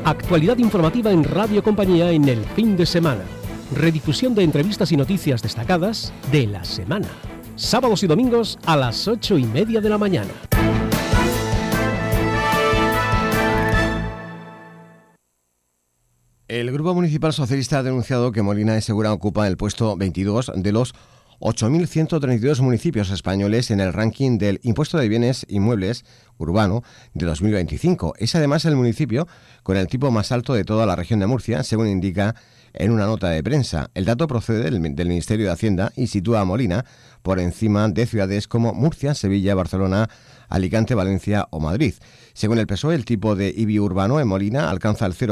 Actualidad informativa en Radio Compañía en el fin de semana. Redifusión de entrevistas y noticias destacadas de la semana. Sábados y domingos a las 8:30 de la mañana. El Grupo Municipal Socialista ha denunciado que Molina de Segura ocupa el puesto 22 de los 8.132 municipios españoles en el ranking del Impuesto de Bienes Inmuebles Urbano de 2025. Es además el municipio con el tipo más alto de toda la región de Murcia, según indica en una nota de prensa. El dato procede del Ministerio de Hacienda y sitúa a Molina por encima de ciudades como Murcia, Sevilla, Barcelona, Alicante, Valencia o Madrid. Según el PSOE, el tipo de IBI urbano en Molina alcanza el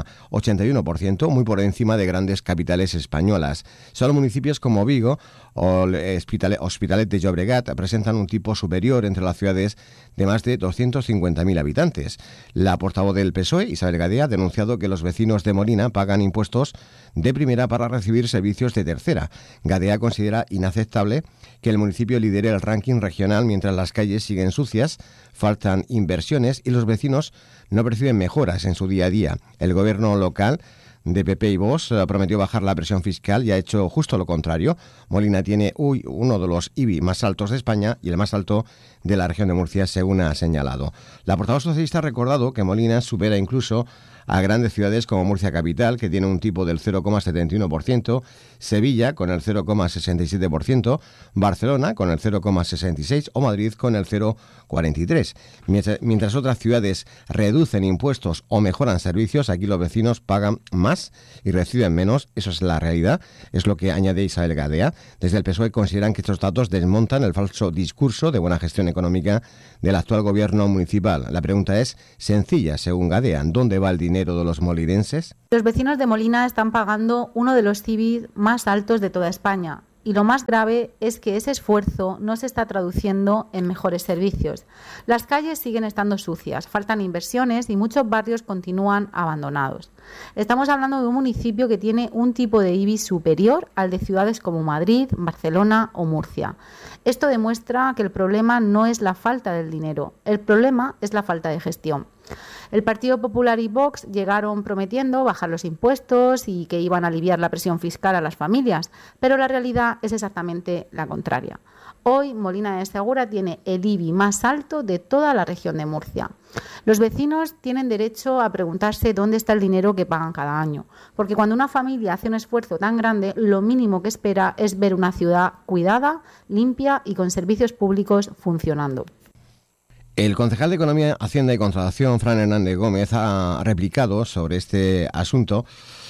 0,81%, muy por encima de grandes capitales españolas. Solo municipios como Vigo o Hospitalet de Llobregat presentan un tipo superior entre las ciudades de más de 250.000 habitantes. La portavoz del PSOE, Isabel Gadea, ha denunciado que los vecinos de Molina pagan impuestos de primera para recibir servicios de tercera. Gadea considera inaceptable que el municipio lidere el ranking regional mientras las calles siguen sucias, faltan inversiones y los vecinos no perciben mejoras en su día a día. El gobierno local de PP y Vox prometió bajar la presión fiscal y ha hecho justo lo contrario. Molina tiene uno de los IBI más altos de España y el más alto de la región de Murcia, según ha señalado. La portavoz socialista ha recordado que Molina supera incluso a grandes ciudades como Murcia Capital, que tiene un tipo del 0,71%, Sevilla con el 0,67%, Barcelona con el 0,66% o Madrid con el 0,43%. Mientras otras ciudades reducen impuestos o mejoran servicios, aquí los vecinos pagan más y reciben menos. Eso es la realidad, es lo que añade Isabel Gadea. Desde el PSOE consideran que estos datos desmontan el falso discurso de buena gestión económica del actual gobierno municipal. La pregunta es sencilla, según Gadea: ¿dónde va el dinero de los molinenses? Los vecinos de Molina están pagando uno de los IBI más altos de toda España. Y lo más grave es que ese esfuerzo no se está traduciendo en mejores servicios. Las calles siguen estando sucias, faltan inversiones y muchos barrios continúan abandonados. Estamos hablando de un municipio que tiene un tipo de IBI superior al de ciudades como Madrid, Barcelona o Murcia. Esto demuestra que el problema no es la falta del dinero, el problema es la falta de gestión. El Partido Popular y Vox llegaron prometiendo bajar los impuestos y que iban a aliviar la presión fiscal a las familias, pero la realidad es exactamente la contraria. Hoy Molina de Segura tiene el IBI más alto de toda la región de Murcia. Los vecinos tienen derecho a preguntarse dónde está el dinero que pagan cada año, porque cuando una familia hace un esfuerzo tan grande, lo mínimo que espera es ver una ciudad cuidada, limpia y con servicios públicos funcionando. El concejal de Economía, Hacienda y Contratación, Fran Hernández Gómez, ha replicado sobre este asunto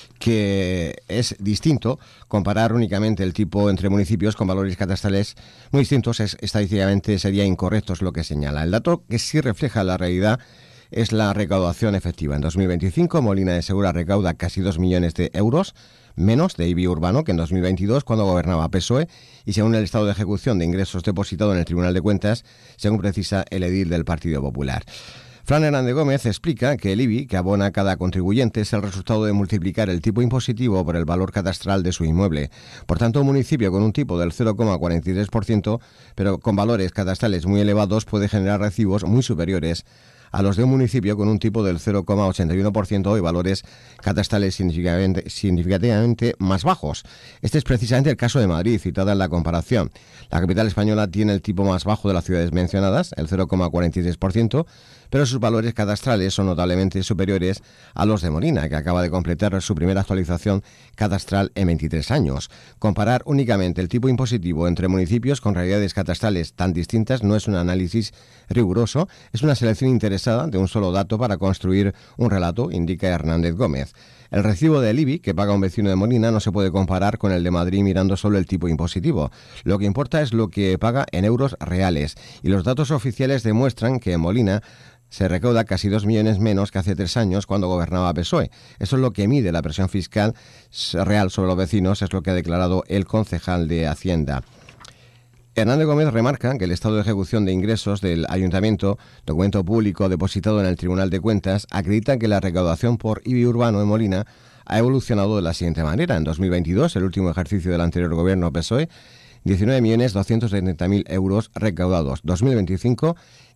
que es distinto comparar únicamente el tipo entre municipios con valores catastrales muy distintos. Estadísticamente sería incorrecto, es lo que señala. El dato que sí refleja la realidad es la recaudación efectiva. En 2025, Molina de Segura recauda casi 2 millones de euros menos de IBI urbano que en 2022, cuando gobernaba PSOE, y según el estado de ejecución de ingresos depositado en el Tribunal de Cuentas, según precisa el edil del Partido Popular. Fran Hernández Gómez explica que el IBI que abona cada contribuyente es el resultado de multiplicar el tipo impositivo por el valor catastral de su inmueble. Por tanto, un municipio con un tipo del 0,43%, pero con valores catastrales muy elevados, puede generar recibos muy superiores a los de un municipio con un tipo del 0,81% y valores catastrales significativamente más bajos. Este es precisamente el caso de Madrid, citada en la comparación. La capital española tiene el tipo más bajo de las ciudades mencionadas, el 0,43%, pero sus valores catastrales son notablemente superiores a los de Molina, que acaba de completar su primera actualización catastral en 23 años. Comparar únicamente el tipo impositivo entre municipios con realidades catastrales tan distintas no es un análisis riguroso, es una selección interesada de un solo dato para construir un relato, indica Hernández Gómez. El recibo del IBI que paga un vecino de Molina no se puede comparar con el de Madrid mirando solo el tipo impositivo. Lo que importa es lo que paga en euros reales, y los datos oficiales demuestran que en Molina se recauda casi 2 millones menos que hace 3 años cuando gobernaba PSOE. Eso es lo que mide la presión fiscal real sobre los vecinos, es lo que ha declarado el concejal de Hacienda. Hernández Gómez remarca que el estado de ejecución de ingresos del Ayuntamiento, documento público depositado en el Tribunal de Cuentas, acredita que la recaudación por IBI urbano en Molina ha evolucionado de la siguiente manera. En 2022, el último ejercicio del anterior gobierno PSOE, 19.230.000 euros recaudados. 2025,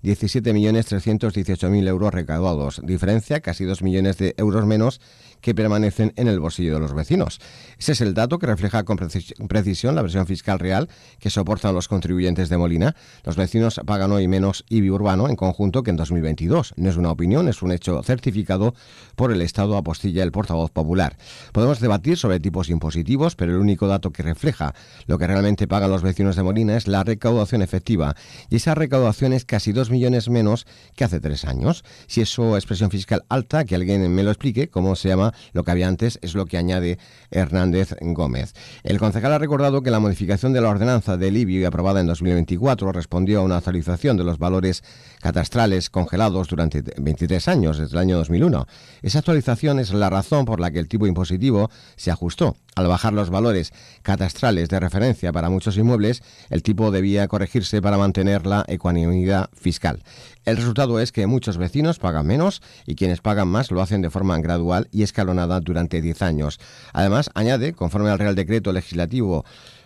17.318.000 euros recaudados, diferencia casi 2 millones de euros menos que permanecen en el bolsillo de los vecinos. Ese es el dato que refleja con precisión la versión fiscal real que soportan los contribuyentes de Molina. Los vecinos pagan hoy menos IBI urbano en conjunto que en 2022. No es una opinión, es un hecho certificado por el Estado, apostilla el portavoz popular. Podemos debatir sobre tipos impositivos, pero el único dato que refleja lo que realmente pagan los vecinos de Molina es la recaudación efectiva. Y esa recaudación es casi 2 millones menos que hace 3 años. Si eso es presión fiscal alta, que alguien me lo explique, cómo se llama lo que había antes, es lo que añade Hernández Gómez. El concejal ha recordado que la modificación de la ordenanza del IBI aprobada en 2024 respondió a una actualización de los valores catastrales congelados durante 23 años, desde el año 2001. Esa actualización es la razón por la que el tipo impositivo se ajustó. Al bajar los valores catastrales de referencia para muchos inmuebles, el tipo debía corregirse para mantener la ecuanimidad fiscal. El resultado es que muchos vecinos pagan menos y quienes pagan más lo hacen de forma gradual y escalonada durante 10 años. Además, añade, conforme al Real Decreto Legislativo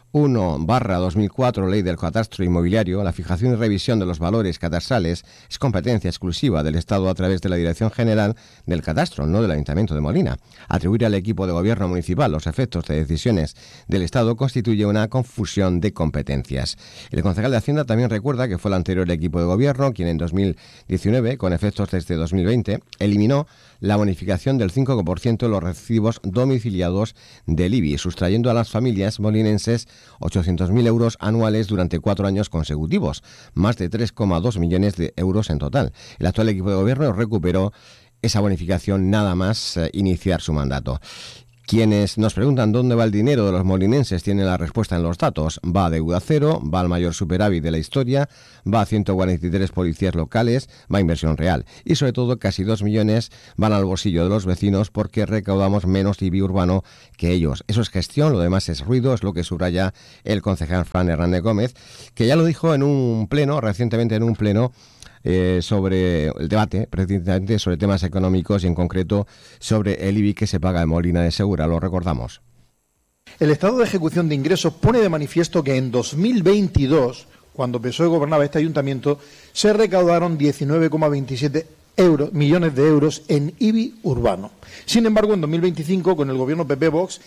1/2004, Ley del Catastro Inmobiliario, la fijación y revisión de los valores catastrales es competencia exclusiva del Estado a través de la Dirección General del Catastro, no del Ayuntamiento de Molina. Atribuir al equipo de gobierno municipal los efectos de decisiones del Estado constituye una confusión de competencias. El concejal de Hacienda también recuerda que fue el anterior equipo de gobierno quien en 2019, con efectos desde 2020, eliminó la bonificación del 5% de los recibos domiciliados del IBI, sustrayendo a las familias molinenses 800.000 euros anuales durante 4 años consecutivos, más de 3,2 millones de euros en total. El actual equipo de gobierno recuperó esa bonificación nada más iniciar su mandato. Quienes nos preguntan dónde va el dinero de los molinenses tienen la respuesta en los datos. Va a deuda cero, va al mayor superávit de la historia, va a 143 policías locales, va a inversión real. Y sobre todo casi 2 millones van al bolsillo de los vecinos porque recaudamos menos IBI urbano que ellos. Eso es gestión, lo demás es ruido, es lo que subraya el concejal Fran Hernández Gómez, que ya lo dijo en un pleno, recientemente en un pleno, sobre el debate, precisamente sobre temas económicos y en concreto sobre el IBI que se paga en Molina de Segura. Lo recordamos. El estado de ejecución de ingresos pone de manifiesto que en 2022, cuando PSOE gobernaba este ayuntamiento, se recaudaron 19,27 millones de euros en IBI urbano. Sin embargo, en 2025, con el gobierno PP-Vox,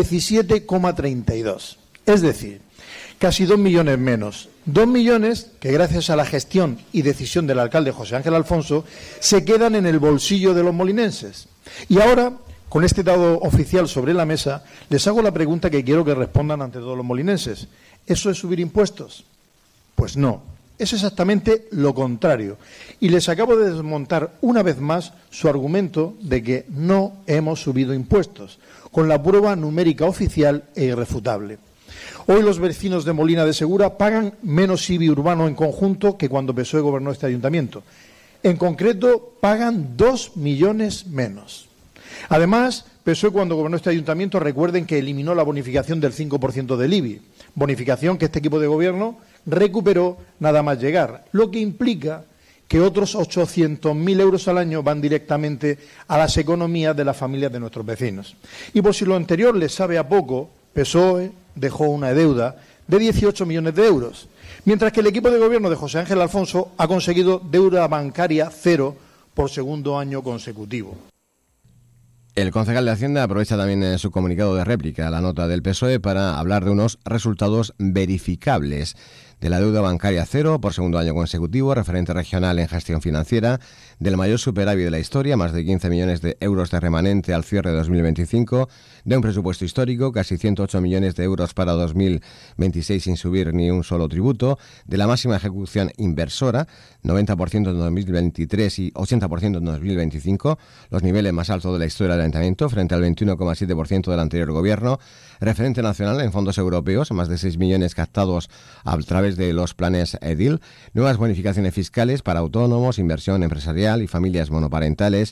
17,32. Es decir, casi 2 millones menos. 2 millones que, gracias a la gestión y decisión del alcalde José Ángel Alfonso, se quedan en el bolsillo de los molinenses. Y ahora, con este dato oficial sobre la mesa, les hago la pregunta que quiero que respondan ante todos los molinenses. ¿Eso es subir impuestos? Pues no. Es exactamente lo contrario. Y les acabo de desmontar una vez más su argumento de que no hemos subido impuestos, con la prueba numérica oficial e irrefutable. Hoy los vecinos de Molina de Segura pagan menos IBI urbano en conjunto que cuando PSOE gobernó este ayuntamiento. En concreto, pagan 2 millones menos. Además, PSOE cuando gobernó este ayuntamiento, recuerden que eliminó la bonificación del 5% del IBI, bonificación que este equipo de gobierno recuperó nada más llegar, lo que implica que otros 800.000 euros al año van directamente a las economías de las familias de nuestros vecinos. Y por si lo anterior les sabe a poco, PSOE dejó una deuda de 18 millones de euros, mientras que el equipo de gobierno de José Ángel Alfonso ha conseguido deuda bancaria cero por segundo año consecutivo. El concejal de Hacienda aprovecha también en su comunicado de réplica la nota del PSOE para hablar de unos resultados verificables de la deuda bancaria cero por segundo año consecutivo, referente regional en gestión financiera, del mayor superávit de la historia, más de 15 millones de euros de remanente al cierre de 2025, de un presupuesto histórico, casi 108 millones de euros para 2026 sin subir ni un solo tributo, de la máxima ejecución inversora, 90% en 2023 y 80% en 2025, los niveles más altos de la historia del Ayuntamiento, frente al 21,7% del anterior gobierno, referente nacional en fondos europeos, más de 6 millones captados a través de los planes EDIL, nuevas bonificaciones fiscales para autónomos, inversión empresarial y familias monoparentales,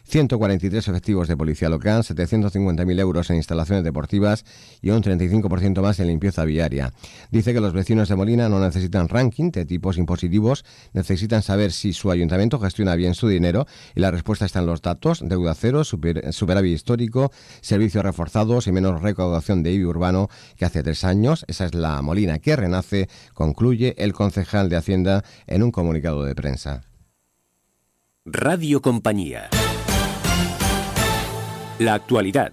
143 efectivos de policía local, 750.000 euros en instalaciones deportivas y un 35% más en limpieza viaria. Dice que los vecinos de Molina no necesitan ranking de tipos impositivos, necesitan saber si su ayuntamiento gestiona bien su dinero y la respuesta está en los datos: deuda cero, superávit histórico, servicios reforzados y menos recaudación de IBI urbano que hace 3 años. Esa es la Molina que renace, concluye el concejal de Hacienda en un comunicado de prensa. Radio Compañía. La actualidad.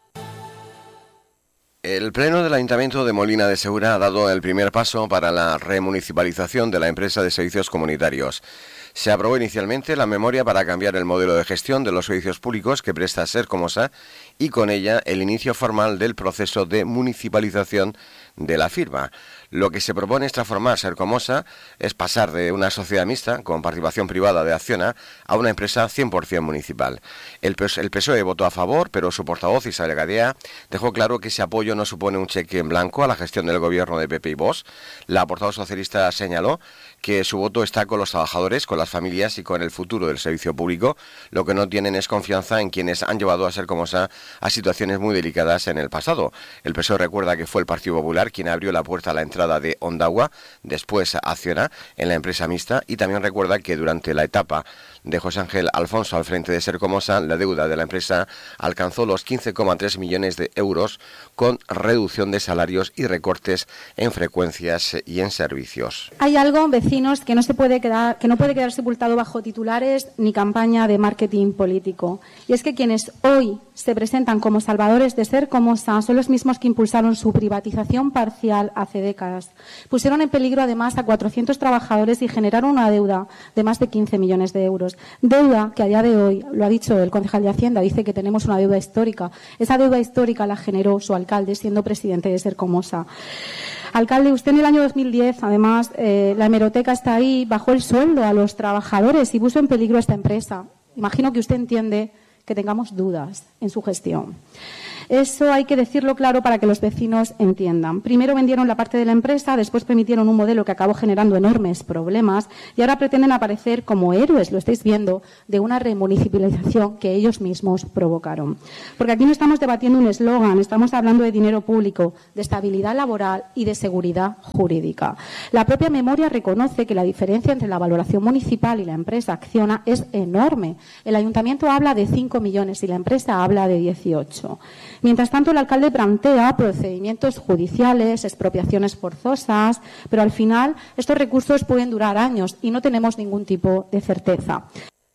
El Pleno del Ayuntamiento de Molina de Segura ha dado el primer paso para la remunicipalización de la empresa de servicios comunitarios. Se aprobó inicialmente la memoria para cambiar el modelo de gestión de los servicios públicos que presta Sercomosa y con ella el inicio formal del proceso de municipalización de la firma. Lo que se propone es transformar Sercomosa, es pasar de una sociedad mixta con participación privada de Acciona a una empresa 100% municipal. El PSOE votó a favor, pero su portavoz, Isabel Gadea, dejó claro que ese apoyo no supone un cheque en blanco a la gestión del gobierno de PP y Vox. La portavoz socialista señaló que su voto está con los trabajadores, con las familias y con el futuro del servicio público. Lo que no tienen es confianza en quienes han llevado a Sercomosa a situaciones muy delicadas en el pasado. El PSOE recuerda que fue el Partido Popular quien abrió la puerta a la entrada de Ondagua, después Acciona en la empresa mixta, y también recuerda que durante la etapa de José Ángel Alfonso al frente de Sercomosa, la deuda de la empresa alcanzó los 15,3 millones de euros con reducción de salarios y recortes en frecuencias y en servicios. Hay algo, vecinos, que no puede quedar sepultado bajo titulares ni campaña de marketing político. Y es que quienes hoy se presentan como salvadores de Sercomosa son los mismos que impulsaron su privatización parcial hace décadas. Pusieron en peligro además a 400 trabajadores y generaron una deuda de más de 15 millones de euros. Deuda que a día de hoy, lo ha dicho el concejal de Hacienda, dice que tenemos una deuda histórica. Esa deuda histórica la generó su alcalde siendo presidente de Sercomosa. Alcalde, usted en el año 2010, además, la hemeroteca está ahí, bajó el sueldo a los trabajadores y puso en peligro a esta empresa. Imagino que usted entiende que tengamos dudas en su gestión. Eso hay que decirlo claro para que los vecinos entiendan. Primero vendieron la parte de la empresa, después permitieron un modelo que acabó generando enormes problemas y ahora pretenden aparecer como héroes, lo estáis viendo, de una remunicipalización que ellos mismos provocaron. Porque aquí no estamos debatiendo un eslogan, estamos hablando de dinero público, de estabilidad laboral y de seguridad jurídica. La propia memoria reconoce que la diferencia entre la valoración municipal y la empresa Acciona es enorme. El ayuntamiento habla de 5 millones y la empresa habla de 18. Mientras tanto, el alcalde plantea procedimientos judiciales, expropiaciones forzosas, pero al final estos recursos pueden durar años y no tenemos ningún tipo de certeza.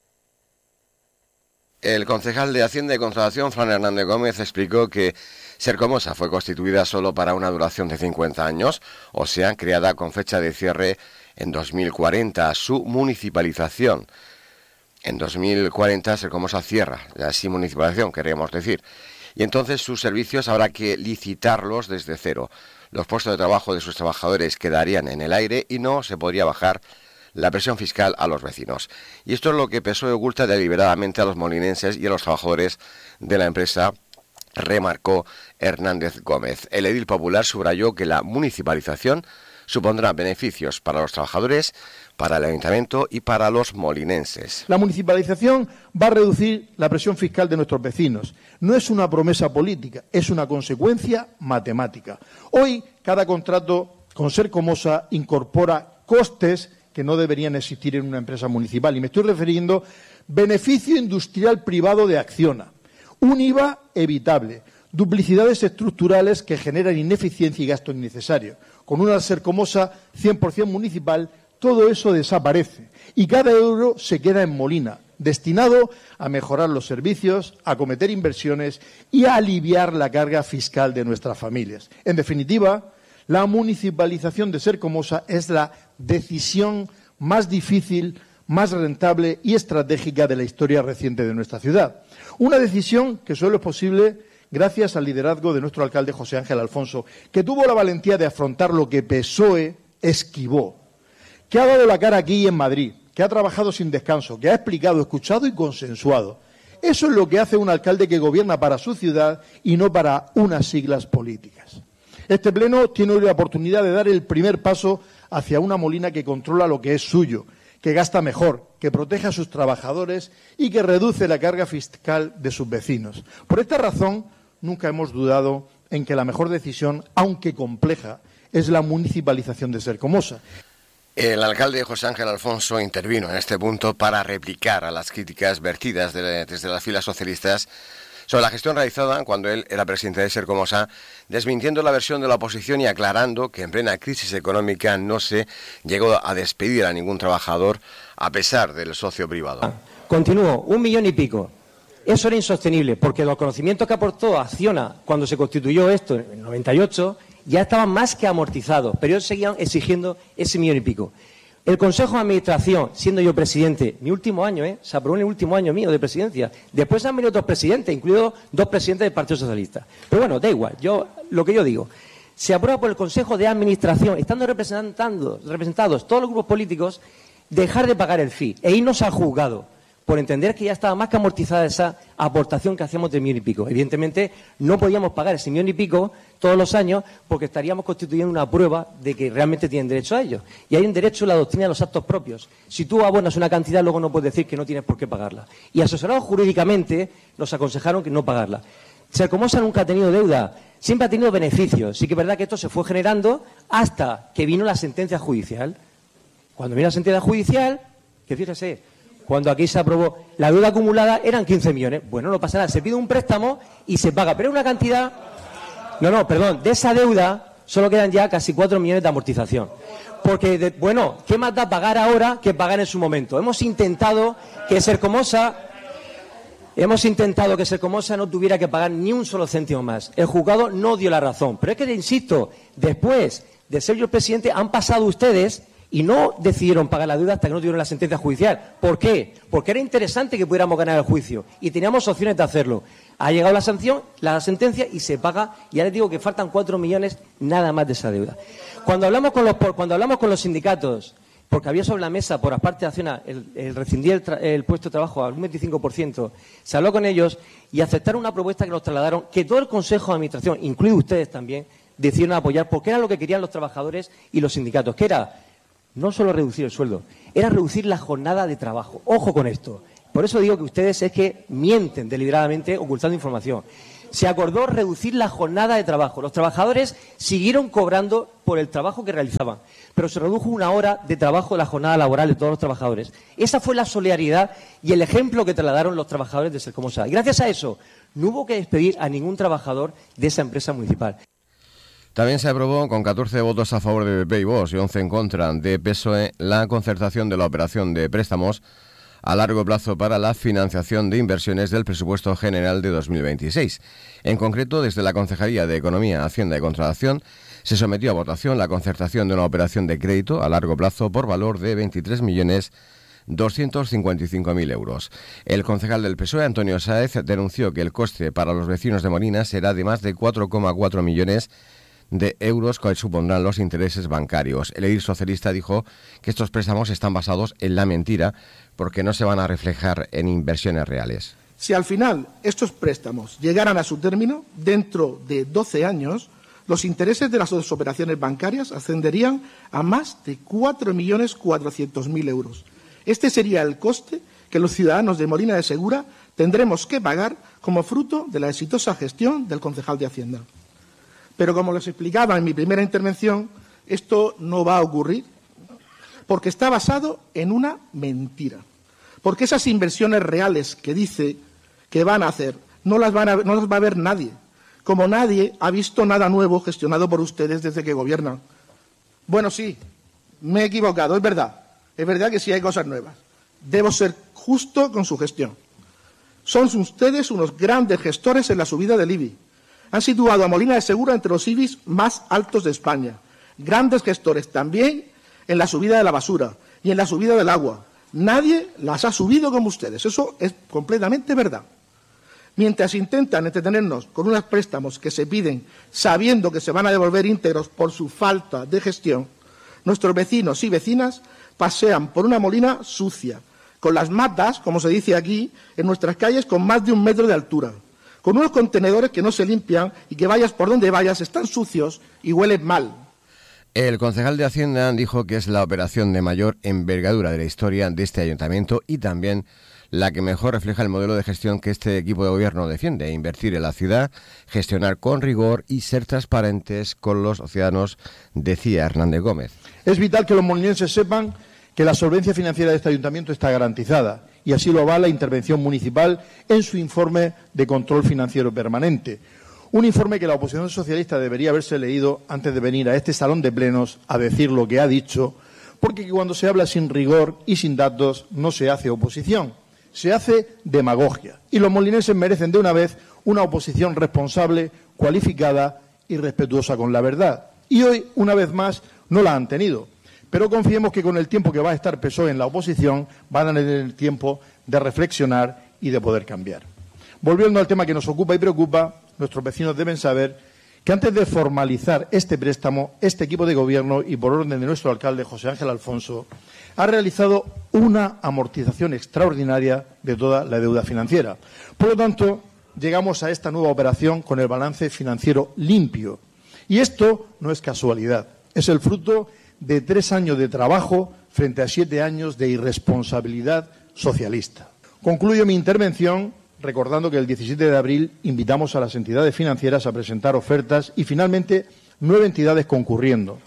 El concejal de Hacienda y Contratación, Fran Hernández Gómez, explicó que Sercomosa fue constituida solo para una duración de 50 años, o sea, creada con fecha de cierre en 2040. Su municipalización. En 2040 Sercomosa cierra, ya sin municipalización, queríamos decir. Y entonces sus servicios habrá que licitarlos desde cero. Los puestos de trabajo de sus trabajadores quedarían en el aire y no se podría bajar la presión fiscal a los vecinos. Y esto es lo que PSOE oculta deliberadamente a los molinenses y a los trabajadores de la empresa, remarcó Hernández Gómez. El edil popular subrayó que la municipalización supondrá beneficios para los trabajadores, para el ayuntamiento y para los molinenses. La municipalización va a reducir la presión fiscal de nuestros vecinos. No es una promesa política, es una consecuencia matemática. Hoy, cada contrato con Sercomosa incorpora costes que no deberían existir en una empresa municipal. Y me estoy refiriendo beneficio industrial privado de Acciona, un IVA evitable, duplicidades estructurales que generan ineficiencia y gasto innecesario. Con una Sercomosa 100% municipal, todo eso desaparece y cada euro se queda en Molina, destinado a mejorar los servicios, a acometer inversiones y a aliviar la carga fiscal de nuestras familias. En definitiva, la municipalización de Sercomosa es la decisión más difícil, más rentable y estratégica de la historia reciente de nuestra ciudad. Una decisión que solo es posible gracias al liderazgo de nuestro alcalde José Ángel Alfonso, que tuvo la valentía de afrontar lo que PSOE esquivó, que ha dado la cara aquí en Madrid, que ha trabajado sin descanso, que ha explicado, escuchado y consensuado. Eso es lo que hace un alcalde que gobierna para su ciudad y no para unas siglas políticas. Este pleno tiene hoy la oportunidad de dar el primer paso hacia una Molina que controla lo que es suyo, que gasta mejor, que protege a sus trabajadores y que reduce la carga fiscal de sus vecinos. Por esta razón, nunca hemos dudado en que la mejor decisión, aunque compleja, es la municipalización de Cercomosa. El alcalde José Ángel Alfonso intervino en este punto para replicar a las críticas vertidas desde las filas socialistas sobre la gestión realizada cuando él era presidente de Cercomosa, desmintiendo la versión de la oposición y aclarando que en plena crisis económica no se llegó a despedir a ningún trabajador a pesar del socio privado. Continúo, 1 millón y pico. Eso era insostenible porque los conocimientos que aportó Acciona cuando se constituyó esto en el 98 ya estaban más que amortizados, pero ellos seguían exigiendo ese 1 millón y pico. El Consejo de Administración, siendo yo presidente, mi último año, se aprobó en el último año mío de presidencia. Después han venido otros presidentes, incluidos 2 presidentes del Partido Socialista. Pero bueno, da igual, lo que yo digo. Se aprueba por el Consejo de Administración, estando representados todos los grupos políticos, dejar de pagar el fee e irnos al juzgado, por entender que ya estaba más que amortizada esa aportación que hacíamos de 1 millón y pico. Evidentemente, no podíamos pagar ese 1 millón y pico todos los años porque estaríamos constituyendo una prueba de que realmente tienen derecho a ello. Y hay un derecho en la doctrina de los actos propios. Si tú abonas una cantidad, luego no puedes decir que no tienes por qué pagarla. Y asesorados jurídicamente, nos aconsejaron que no pagarla. Cercomosa nunca ha tenido deuda, siempre ha tenido beneficios. Sí que es verdad que esto se fue generando hasta que vino la sentencia judicial. Cuando vino la sentencia judicial, que fíjese, cuando aquí se aprobó la deuda acumulada eran 15 millones. Bueno, no pasa nada, se pide un préstamo y se paga, pero es una cantidad... de esa deuda solo quedan ya casi 4 millones de amortización. Porque, ¿qué más da pagar ahora que pagar en su momento? Hemos intentado que Cercomosa no tuviera que pagar ni un solo céntimo más. El juzgado no dio la razón. Pero es que, insisto, después de ser yo el presidente, han pasado ustedes y no decidieron pagar la deuda hasta que no tuvieron la sentencia judicial. ¿Por qué? Porque era interesante que pudiéramos ganar el juicio y teníamos opciones de hacerlo. Ha llegado la sentencia y se paga, y ya les digo que faltan 4 millones nada más de esa deuda. Cuando hablamos con los sindicatos, porque había sobre la mesa por parte de Acciona el rescindir el puesto de trabajo al 25%, se habló con ellos y aceptaron una propuesta que nos trasladaron, que todo el Consejo de Administración, incluido ustedes también, decidieron apoyar, porque era lo que querían los trabajadores y los sindicatos, que era no solo reducir el sueldo, era reducir la jornada de trabajo. Ojo con esto. Por eso digo que ustedes es que mienten deliberadamente ocultando información. Se acordó reducir la jornada de trabajo. Los trabajadores siguieron cobrando por el trabajo que realizaban, pero se redujo 1 hora de trabajo de la jornada laboral de todos los trabajadores. Esa fue la solidaridad y el ejemplo que trasladaron los trabajadores de Cercomosa. Y gracias a eso no hubo que despedir a ningún trabajador de esa empresa municipal. También se aprobó con 14 votos a favor de PP y Vox y 11 en contra de PSOE la concertación de la operación de préstamos a largo plazo para la financiación de inversiones del presupuesto general de 2026. En concreto, desde la Concejalía de Economía, Hacienda y Contratación se sometió a votación la concertación de una operación de crédito a largo plazo por valor de 23.255.000 euros. El concejal del PSOE, Antonio Sáez, denunció que el coste para los vecinos de Molina será de más de 4,4 millones de euros que supondrán los intereses bancarios. El edil socialista dijo que estos préstamos están basados en la mentira porque no se van a reflejar en inversiones reales. Si al final estos préstamos llegaran a su término, dentro de 12 años, los intereses de las dos operaciones bancarias ascenderían a más de 4.400.000 euros. Este sería el coste que los ciudadanos de Molina de Segura tendremos que pagar como fruto de la exitosa gestión del concejal de Hacienda. Pero como les explicaba en mi primera intervención, esto no va a ocurrir porque está basado en una mentira. Porque esas inversiones reales que dice que van a hacer no las va a ver nadie, como nadie ha visto nada nuevo gestionado por ustedes desde que gobiernan. Bueno, sí, me he equivocado, es verdad que sí hay cosas nuevas. Debo ser justo con su gestión. Son ustedes unos grandes gestores en la subida del IBI. Han situado a Molina de Segura entre los IBIs más altos de España. Grandes gestores también en la subida de la basura y en la subida del agua. Nadie las ha subido como ustedes. Eso es completamente verdad. Mientras intentan entretenernos con unos préstamos que se piden sabiendo que se van a devolver íntegros por su falta de gestión, nuestros vecinos y vecinas pasean por una Molina sucia, con las matas, como se dice aquí, en nuestras calles con más de 1 metro de altura, con unos contenedores que no se limpian y que vayas por donde vayas están sucios y huelen mal. El concejal de Hacienda dijo que es la operación de mayor envergadura de la historia de este ayuntamiento y también la que mejor refleja el modelo de gestión que este equipo de gobierno defiende: invertir en la ciudad, gestionar con rigor y ser transparentes con los ciudadanos, decía Hernández Gómez. Es vital que los molinenses sepan que la solvencia financiera de este ayuntamiento está garantizada, y así lo avala la intervención municipal en su informe de control financiero permanente. Un informe que la oposición socialista debería haberse leído antes de venir a este salón de plenos a decir lo que ha dicho, porque cuando se habla sin rigor y sin datos no se hace oposición, se hace demagogia. Y los molinenses merecen de una vez una oposición responsable, cualificada y respetuosa con la verdad. Y hoy, una vez más, no la han tenido. Pero confiemos que con el tiempo que va a estar PSOE en la oposición van a tener el tiempo de reflexionar y de poder cambiar. Volviendo al tema que nos ocupa y preocupa, nuestros vecinos deben saber que antes de formalizar este préstamo, este equipo de gobierno y por orden de nuestro alcalde José Ángel Alfonso, ha realizado una amortización extraordinaria de toda la deuda financiera. Por lo tanto, llegamos a esta nueva operación con el balance financiero limpio. Y esto no es casualidad, es el fruto de 3 años de trabajo frente a 7 años de irresponsabilidad socialista. Concluyo mi intervención recordando que el 17 de abril invitamos a las entidades financieras a presentar ofertas y finalmente 9 entidades concurrieron.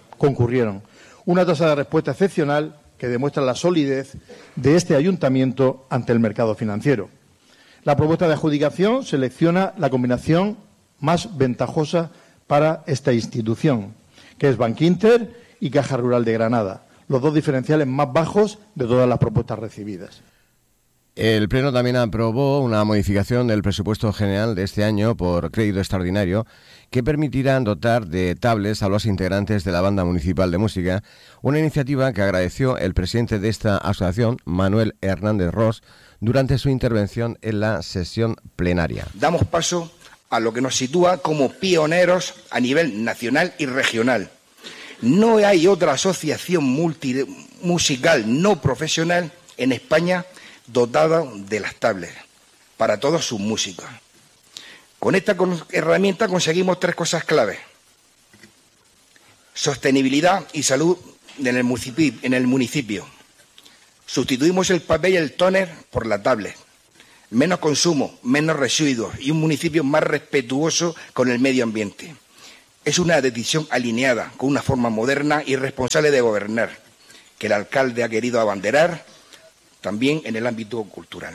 Una tasa de respuesta excepcional que demuestra la solidez de este ayuntamiento ante el mercado financiero. La propuesta de adjudicación selecciona la combinación más ventajosa para esta institución, que es Bankinter y Caja Rural de Granada, los 2 diferenciales más bajos de todas las propuestas recibidas. El Pleno también aprobó una modificación del presupuesto general de este año por crédito extraordinario que permitirá dotar de tablets a los integrantes de la Banda Municipal de Música, una iniciativa que agradeció el presidente de esta asociación, Manuel Hernández Ros, durante su intervención en la sesión plenaria. Damos paso a lo que nos sitúa como pioneros a nivel nacional y regional. No hay otra asociación musical no profesional en España dotada de las tablets para todos sus músicos. Con esta herramienta conseguimos 3 cosas claves: sostenibilidad y salud en el municipio. Sustituimos el papel y el tóner por la tablet. Menos consumo, menos residuos y un municipio más respetuoso con el medio ambiente. Es una decisión alineada con una forma moderna y responsable de gobernar, que el alcalde ha querido abanderar también en el ámbito cultural.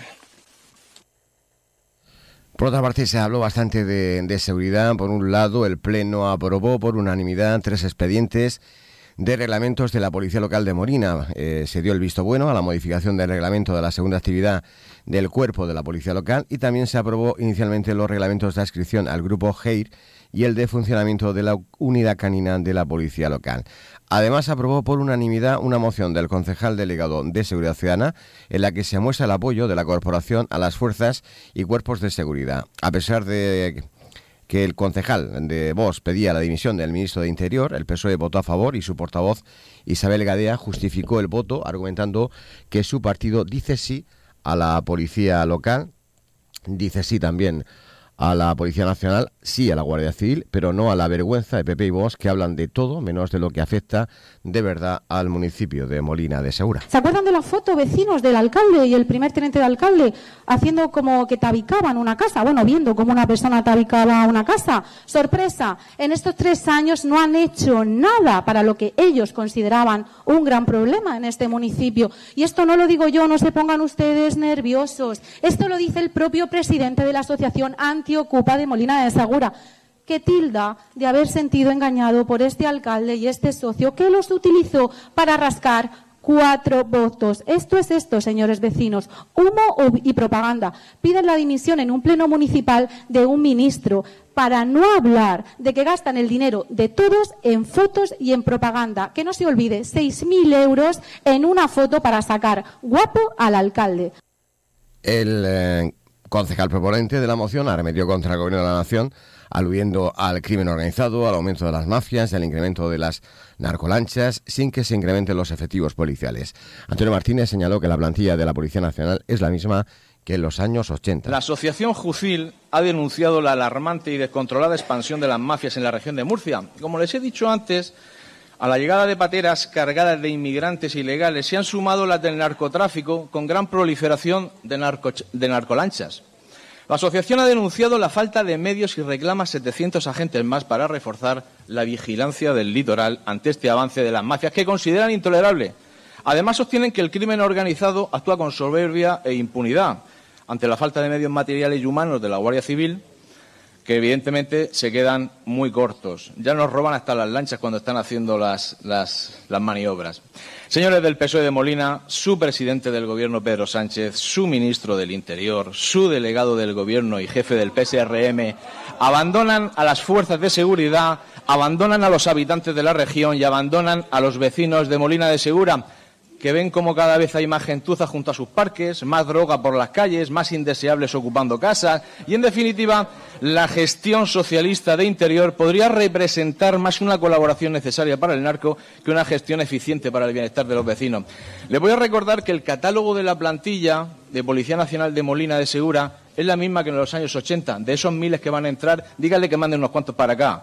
Por otra parte, se habló bastante de seguridad. Por un lado, el Pleno aprobó por unanimidad 3 expedientes de reglamentos de la Policía Local de Molina. Se dio el visto bueno a la modificación del reglamento de la segunda actividad del cuerpo de la Policía Local y también se aprobó inicialmente los reglamentos de adscripción al grupo GEIR y el de funcionamiento de la unidad canina de la Policía Local. Además, aprobó por unanimidad una moción del concejal delegado de Seguridad Ciudadana en la que se muestra el apoyo de la corporación a las fuerzas y cuerpos de seguridad. A pesar de que el concejal de Vox pedía la dimisión del ministro de Interior, el PSOE votó a favor y su portavoz Isabel Gadea justificó el voto argumentando que su partido dice sí a la Policía Local, dice sí también a la Policía Nacional, sí a la Guardia Civil, pero no a la vergüenza de PP y Vox, que hablan de todo menos de lo que afecta de verdad al municipio de Molina de Segura. ¿Se acuerdan de la foto, vecinos, del alcalde y el primer teniente de alcalde haciendo como que tabicaban una casa? Bueno, viendo cómo una persona tabicaba una casa. ¡Sorpresa! En estos 3 años no han hecho nada para lo que ellos consideraban un gran problema en este municipio. Y esto no lo digo yo, no se pongan ustedes nerviosos. Esto lo dice el propio presidente de la Asociación Antiocupa de Molina de Segura, que tilda de haber sentido engañado por este alcalde y este socio que los utilizó para rascar 4 votos. Esto es esto, señores vecinos, humo y propaganda. Piden la dimisión en un pleno municipal de un ministro para no hablar de que gastan el dinero de todos en fotos y en propaganda. Que no se olvide, 6.000 euros en una foto para sacar guapo al alcalde. El concejal proponente de la moción arremetió contra el Gobierno de la Nación, aludiendo al crimen organizado, al aumento de las mafias y al incremento de las narcolanchas, sin que se incrementen los efectivos policiales. Antonio Martínez señaló que la plantilla de la Policía Nacional es la misma que en los años 80. La asociación Jucil ha denunciado la alarmante y descontrolada expansión de las mafias en la región de Murcia. Como les he dicho antes, A la llegada de pateras cargadas de inmigrantes ilegales se han sumado las del narcotráfico con gran proliferación de narcolanchas. La asociación ha denunciado la falta de medios y reclama 700 agentes más para reforzar la vigilancia del litoral ante este avance de las mafias que consideran intolerable. Además, sostienen que el crimen organizado actúa con soberbia e impunidad ante la falta de medios materiales y humanos de la Guardia Civil, que evidentemente se quedan muy cortos. Ya nos roban hasta las lanchas cuando están haciendo las maniobras. Señores del PSOE de Molina, su presidente del Gobierno, Pedro Sánchez, su ministro del Interior, su delegado del Gobierno y jefe del PSRM, abandonan a las fuerzas de seguridad, abandonan a los habitantes de la región y abandonan a los vecinos de Molina de Segura, que ven como cada vez hay más gentuza junto a sus parques, más droga por las calles, más indeseables ocupando casas y, en definitiva, la gestión socialista de Interior podría representar más una colaboración necesaria para el narco que una gestión eficiente para el bienestar de los vecinos. Les voy a recordar que el catálogo de la plantilla de Policía Nacional de Molina de Segura es la misma que en los años 80. De esos miles que van a entrar, díganle que manden unos cuantos para acá.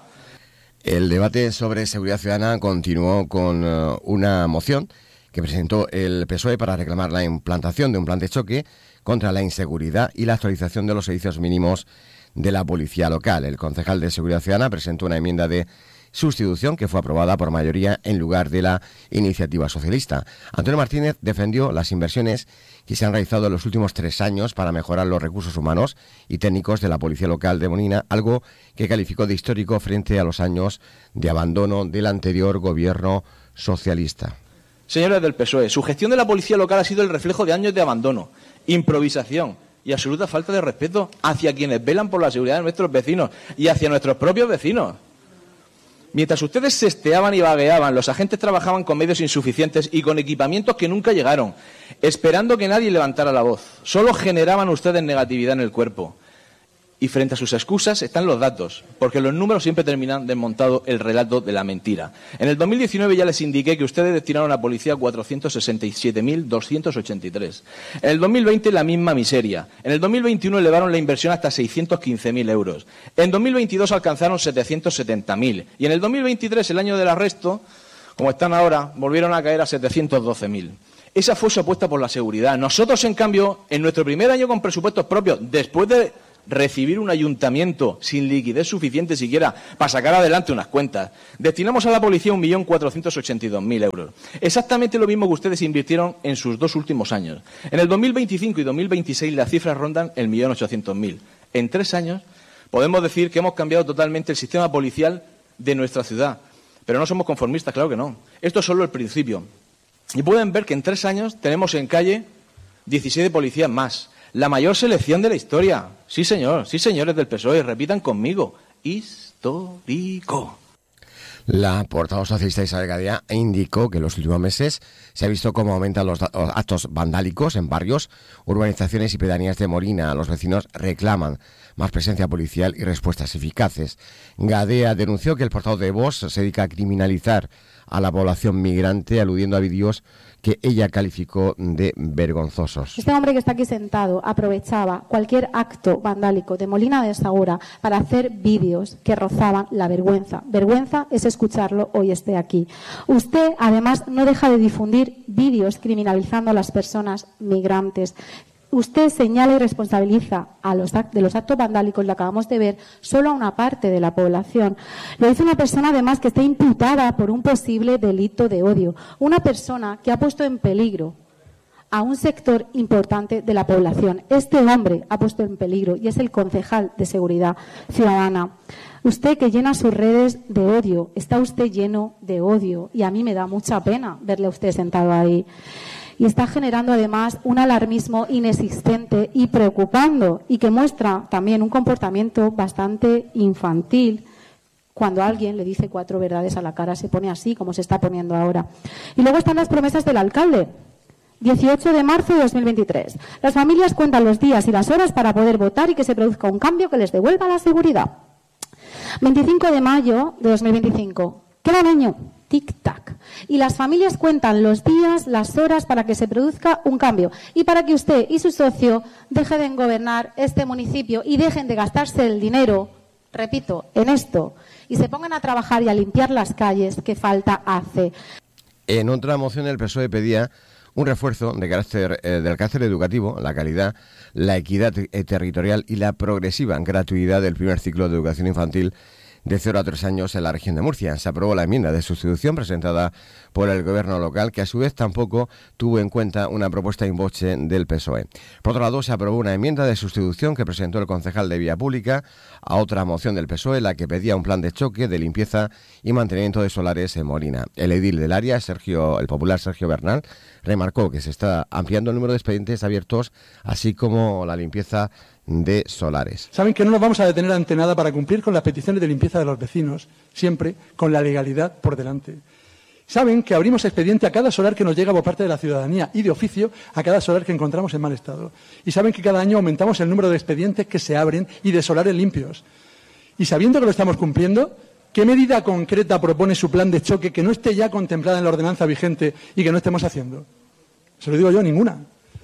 El debate sobre seguridad ciudadana continuó con una moción que presentó el PSOE para reclamar la implantación de un plan de choque contra la inseguridad y la actualización de los servicios mínimos de la policía local. El concejal de Seguridad Ciudadana presentó una enmienda de sustitución que fue aprobada por mayoría en lugar de la iniciativa socialista. Antonio Martínez defendió las inversiones que se han realizado en los últimos 3 años para mejorar los recursos humanos y técnicos de la policía local de Molina, algo que calificó de histórico frente a los años de abandono del anterior gobierno socialista. Señores del PSOE, su gestión de la policía local ha sido el reflejo de años de abandono, improvisación y absoluta falta de respeto hacia quienes velan por la seguridad de nuestros vecinos y hacia nuestros propios vecinos. Mientras ustedes sesteaban y vagueaban, los agentes trabajaban con medios insuficientes y con equipamientos que nunca llegaron, esperando que nadie levantara la voz. Solo generaban ustedes negatividad en el cuerpo. Y frente a sus excusas están los datos, porque los números siempre terminan desmontado el relato de la mentira. En el 2019 ya les indiqué que ustedes destinaron a la policía 467.283. En el 2020 la misma miseria. En el 2021 elevaron la inversión hasta 615.000 euros. En 2022 alcanzaron 770.000. Y en el 2023, el año del arresto, como están ahora, volvieron a caer a 712.000. Esa fue su apuesta por la seguridad. Nosotros, en cambio, en nuestro primer año con presupuestos propios, después de recibir un ayuntamiento sin liquidez suficiente siquiera para sacar adelante unas cuentas, destinamos a la policía 1.482.000 euros. Exactamente lo mismo que ustedes invirtieron en sus 2 últimos años. En el 2025 y 2026 las cifras rondan el 1.800.000. En 3 años podemos decir que hemos cambiado totalmente el sistema policial de nuestra ciudad. Pero no somos conformistas, claro que no. Esto es solo el principio. Y pueden ver que en 3 años tenemos en calle 17 policías más. La mayor selección de la historia. Sí, señor. Sí, señores del PSOE. Repitan conmigo. Histórico. La portavoz socialista Isabel Gadea indicó que en los últimos meses se ha visto cómo aumentan los actos vandálicos en barrios, urbanizaciones y pedanías de Molina. Los vecinos reclaman más presencia policial y respuestas eficaces. Gadea denunció que el portavoz de Vox se dedica a criminalizar a la población migrante, aludiendo a vídeos que ella calificó de vergonzosos. Este hombre que está aquí sentado aprovechaba cualquier acto vandálico de Molina de Segura para hacer vídeos que rozaban la vergüenza. Vergüenza es escucharlo hoy esté aquí. Usted, además, no deja de difundir vídeos criminalizando a las personas migrantes. Usted señala y responsabiliza de los actos vandálicos, lo acabamos de ver, solo a una parte de la población. Lo dice una persona, además, que está imputada por un posible delito de odio. Una persona que ha puesto en peligro a un sector importante de la población. Este hombre ha puesto en peligro y es el concejal de Seguridad Ciudadana. Usted que llena sus redes de odio, está usted lleno de odio y a mí me da mucha pena verle a usted sentado ahí. Y está generando además un alarmismo inexistente y preocupando y que muestra también un comportamiento bastante infantil. Cuando alguien le dice 4 verdades a la cara se pone así como se está poniendo ahora. Y luego están las promesas del alcalde. 18 de marzo de 2023. Las familias cuentan los días y las horas para poder votar y que se produzca un cambio que les devuelva la seguridad. 25 de mayo de 2025. Queda un año. Tic-tac. Y las familias cuentan los días, las horas para que se produzca un cambio y para que usted y su socio dejen de gobernar este municipio y dejen de gastarse el dinero repito, en esto, y se pongan a trabajar y a limpiar las calles que falta hace. En otra moción el PSOE pedía un refuerzo del carácter educativo, la calidad, la equidad territorial y la progresiva gratuidad del primer ciclo de educación infantil de 0 a 3 años en la región de Murcia. Se aprobó la enmienda de sustitución presentada por el gobierno local, que a su vez tampoco tuvo en cuenta una propuesta in voce del PSOE. Por otro lado, se aprobó una enmienda de sustitución que presentó el concejal de Vía Pública a otra moción del PSOE, la que pedía un plan de choque de limpieza y mantenimiento de solares en Molina. El edil del área, el popular Sergio Bernal, remarcó que se está ampliando el número de expedientes abiertos, así como la limpieza de solares. Saben que no nos vamos a detener ante nada para cumplir con las peticiones de limpieza de los vecinos, siempre con la legalidad por delante. Saben que abrimos expediente a cada solar que nos llega por parte de la ciudadanía y de oficio a cada solar que encontramos en mal estado. Y saben que cada año aumentamos el número de expedientes que se abren y de solares limpios. Y sabiendo que lo estamos cumpliendo, ¿qué medida concreta propone su plan de choque que no esté ya contemplada en la ordenanza vigente y que no estemos haciendo? Se lo digo yo, ninguna.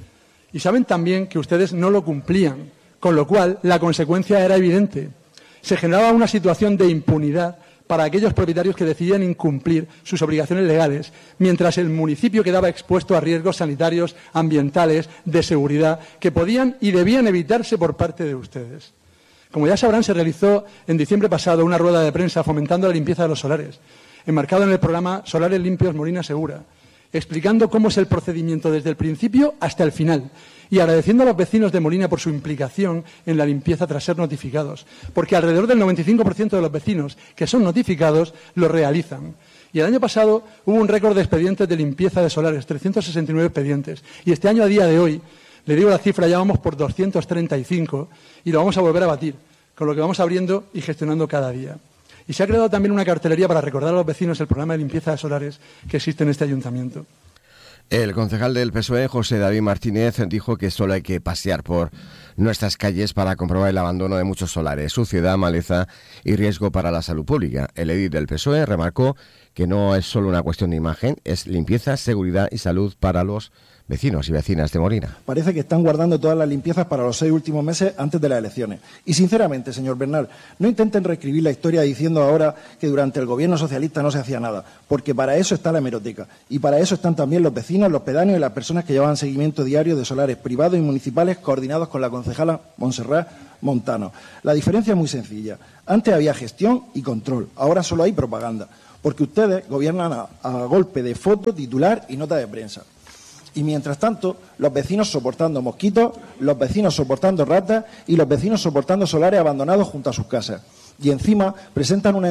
Y saben también que ustedes no lo cumplían, con lo cual la consecuencia era evidente. Se generaba una situación de impunidad para aquellos propietarios que decidían incumplir sus obligaciones legales, mientras el municipio quedaba expuesto a riesgos sanitarios, ambientales, de seguridad, que podían y debían evitarse por parte de ustedes. Como ya sabrán, se realizó en diciembre pasado una rueda de prensa fomentando la limpieza de los solares, enmarcado en el programa Solares Limpios Molina Segura, explicando cómo es el procedimiento desde el principio hasta el final, y agradeciendo a los vecinos de Molina por su implicación en la limpieza tras ser notificados, porque alrededor del 95% de los vecinos que son notificados lo realizan. Y el año pasado hubo un récord de expedientes de limpieza de solares, 369 expedientes, y este año, a día de hoy, le digo la cifra, ya vamos por 235 y lo vamos a volver a batir, con lo que vamos abriendo y gestionando cada día. Y se ha creado también una cartelería para recordar a los vecinos el programa de limpieza de solares que existe en este ayuntamiento. El concejal del PSOE, José David Martínez, dijo que solo hay que pasear por nuestras calles para comprobar el abandono de muchos solares, suciedad, maleza y riesgo para la salud pública. El edil del PSOE remarcó que no es solo una cuestión de imagen, es limpieza, seguridad y salud para los vecinos y vecinas de Molina. Parece que están guardando todas las limpiezas para los 6 últimos meses antes de las elecciones. Y sinceramente, señor Bernal, no intenten reescribir la historia diciendo ahora que durante el gobierno socialista no se hacía nada, porque para eso está la hemeroteca. Y para eso están también los vecinos, los pedáneos y las personas que llevaban seguimiento diario de solares privados y municipales coordinados con la concejala Montserrat Montano. La diferencia es muy sencilla. Antes había gestión y control, ahora solo hay propaganda, porque ustedes gobiernan a golpe de foto, titular y nota de prensa. Y mientras tanto, los vecinos soportando mosquitos, los vecinos soportando ratas y los vecinos soportando solares abandonados junto a sus casas. Y encima presentan una